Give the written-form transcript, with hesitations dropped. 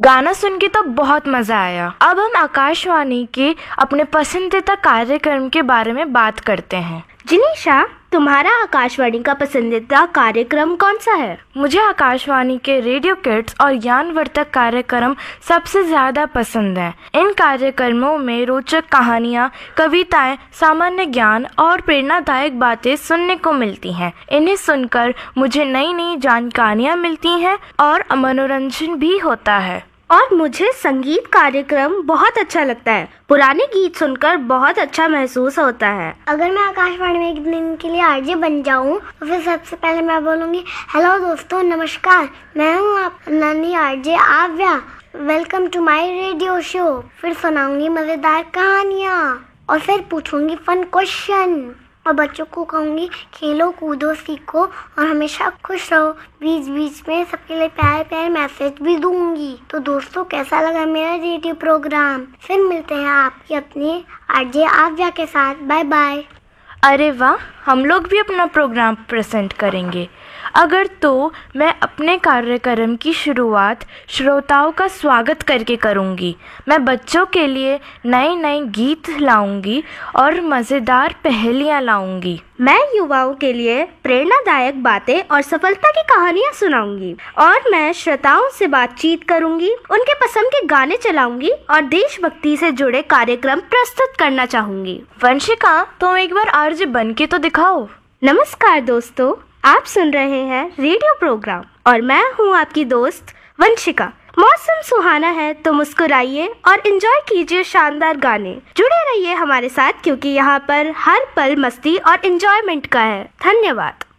गाना सुन के तो बहुत मज़ा आया। अब हम आकाशवाणी के अपने पसंदीदा कार्यक्रम के बारे में बात करते हैं। जिनीशा, तुम्हारा आकाशवाणी का पसंदीदा कार्यक्रम कौन सा है? मुझे आकाशवाणी के रेडियो किड्स और ज्ञानवर्धक कार्यक्रम सबसे ज़्यादा पसंद हैं। इन कार्यक्रमों में रोचक कहानियाँ, कविताएं, सामान्य ज्ञान और प्रेरणादायक बातें सुनने को मिलती हैं। इन्हें सुनकर मुझे नई नई जानकारियाँ मिलती हैं और मनोरंजन भी होता है। और मुझे संगीत कार्यक्रम बहुत अच्छा लगता है। पुराने गीत सुनकर बहुत अच्छा महसूस होता है। अगर मैं आकाशवाणी में एक दिन के लिए आरजे बन जाऊं तो फिर सबसे पहले मैं बोलूँगी, हेलो दोस्तों, नमस्कार, मैं हूँ आप नन्ही आरजे आव्या। Welcome to my radio show. फिर सुनाऊंगी मज़ेदार कहानियाँ और फिर पूछूंगी फन क्वेश्चन और बच्चों को कहूँगी खेलो कूदो सीखो और हमेशा खुश रहो। बीच बीच में सबके लिए प्यारे प्यारे मैसेज भी दूंगी। तो दोस्तों, कैसा लगा मेरा रेडियो प्रोग्राम? फिर मिलते हैं आपकी अपनी आरजे आव्या के साथ। Bye bye. अरे वाह, हम लोग भी अपना प्रोग्राम प्रेजेंट करेंगे। अगर तो मैं अपने कार्यक्रम की शुरुआत श्रोताओं का स्वागत करके करूंगी। मैं बच्चों के लिए नए नए गीत लाऊंगी और मज़ेदार पहेलियाँ लाऊंगी। मैं युवाओं के लिए प्रेरणादायक बातें और सफलता की कहानियाँ सुनाऊंगी। और मैं श्रोताओं से बातचीत करूंगी, उनके पसंद के गाने चलाऊंगी और देशभक्ति से जुड़े कार्यक्रम प्रस्तुत करना चाहूंगी। वंशिका, तुम एक बार आरजे बन के तो दिखाओ। नमस्कार दोस्तों, आप सुन रहे हैं रेडियो प्रोग्राम और मैं हूँ आपकी दोस्त वंशिका। मौसम सुहाना है तो मुस्कुराइए और एंजॉय कीजिए शानदार गाने। जुड़े रहिए हमारे साथ क्योंकि यहाँ पर हर पल मस्ती और एंजॉयमेंट का है। धन्यवाद।